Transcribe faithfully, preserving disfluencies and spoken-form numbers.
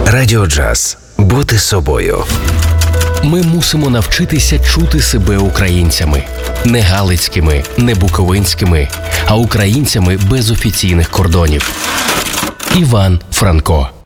Радіо Джаз. Бути собою. Ми мусимо навчитися чути себе українцями. Не галицькими, не буковинськими, а українцями без офіційних кордонів. Іван Франко.